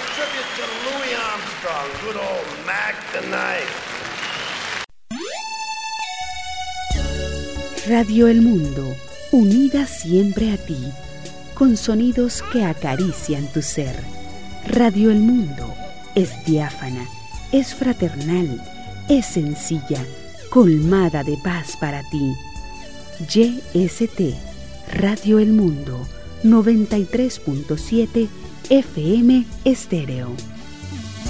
tribute to Louis Armstrong, good old Mac the Knife. Radio El Mundo, unida siempre a ti, con sonidos que acarician tu ser. Radio El Mundo es diáfana, es fraternal, es sencilla, colmada de paz para ti. YST, Radio El Mundo, 93.7 FM Estéreo.